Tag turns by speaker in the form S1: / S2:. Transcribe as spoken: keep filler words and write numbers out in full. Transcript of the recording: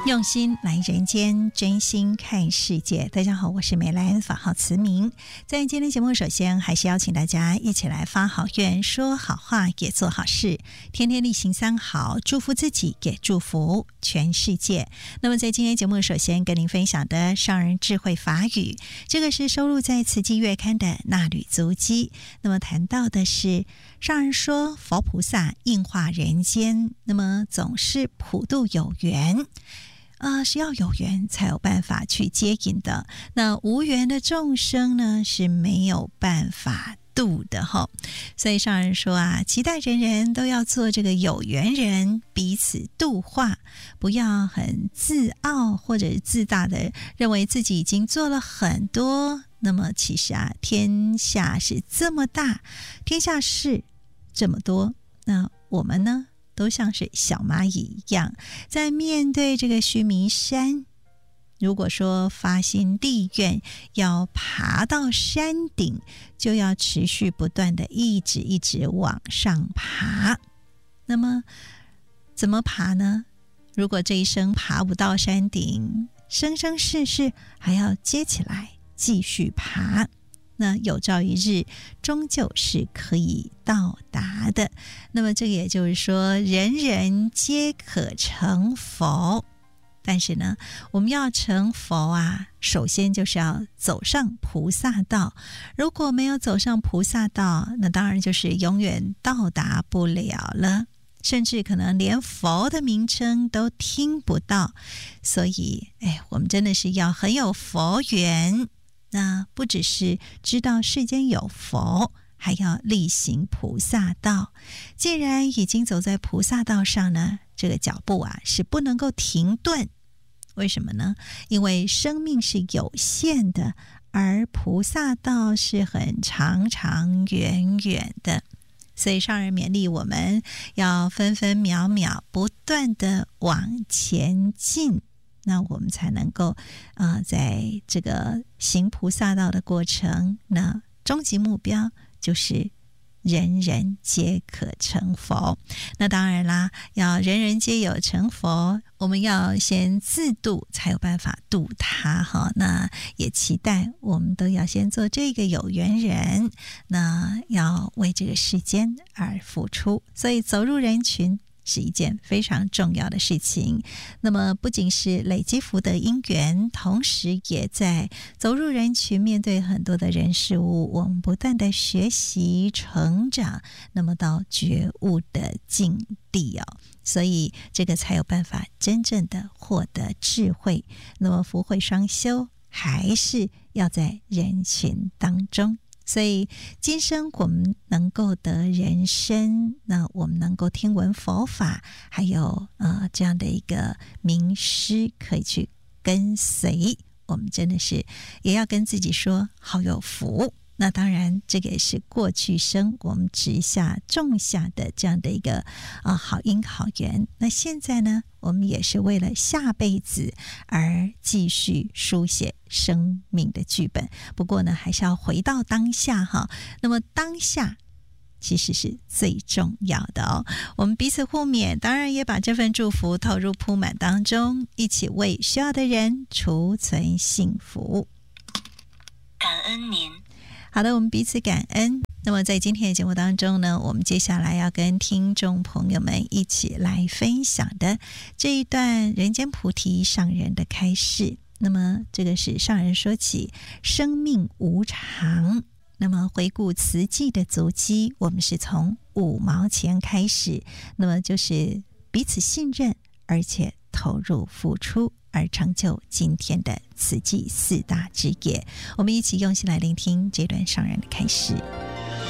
S1: 用心来人间，真心看世界。大家好，我是美兰，法号慈明。在今天节目，首先还是邀请大家一起来发好愿，说好话，也做好事，天天例行三好，祝福自己，也祝福全世界。那么在今天节目，首先跟您分享的上人智慧法语，这个是收录在慈济月刊的那履足迹。那么谈到的是上人说，佛菩萨应化人间，那么总是普度有缘。呃，是要有缘才有办法去接引的，那无缘的众生呢是没有办法度的哈。所以上人说啊，期待人人都要做这个有缘人，彼此度化，不要很自傲或者自大的认为自己已经做了很多。那么其实啊，天下是这么大，天下事这么多，那我们呢都像是小蚂蚁一样，在面对这个须弥山，如果说发心立愿要爬到山顶，就要持续不断的一直一直往上爬。那么怎么爬呢？如果这一生爬不到山顶，生生世世还要接起来继续爬，那有朝一日终究是可以到达的。那么这个也就是说，人人皆可成佛，但是呢，我们要成佛啊，首先就是要走上菩萨道。如果没有走上菩萨道，那当然就是永远到达不了了，甚至可能连佛的名称都听不到。所以哎，我们真的是要很有佛缘，那不只是知道世间有佛，还要力行菩萨道。既然已经走在菩萨道上呢，这个脚步啊是不能够停顿。为什么呢？因为生命是有限的，而菩萨道是很长长远远的。所以上人勉励我们要分分秒秒不断的往前进，那我们才能够呃，在这个行菩萨道的过程，那终极目标就是人人皆可成佛。那当然啦，要人人皆有成佛，我们要先自度，才有办法度他哈。那也期待我们都要先做这个有缘人，那要为这个世间而付出。所以走入人群是一件非常重要的事情。那么不仅是累积福德因缘，同时也在走入人群，面对很多的人事物，我们不断的学习成长，那么到觉悟的境地哦，所以这个才有办法真正的获得智慧。那么福慧双修还是要在人群当中。所以今生我们能够得人身，那我们能够听闻佛法，还有呃这样的一个名师可以去跟随，我们真的是也要跟自己说好有福。那当然这个也是过去生我们植下种下的这样的一个啊好因好缘。那现在呢，我们也是为了下辈子而继续书写生命的剧本。不过呢，还是要回到当下哈。那么当下其实是最重要的哦。我们彼此互勉，当然也把这份祝福投入铺满当中，一起为需要的人储存幸福。
S2: 感恩您。
S1: 好的，我们彼此感恩。那么在今天的节目当中呢，我们接下来要跟听众朋友们一起来分享的这一段人间菩提上人的开示。那么这个是上人说起生命无常，那么回顾慈济的足迹，我们是从五毛钱开始，那么就是彼此信任，而且投入付出，而成就今天的慈济四大之业。我们一起用心来聆听这段上人的开示。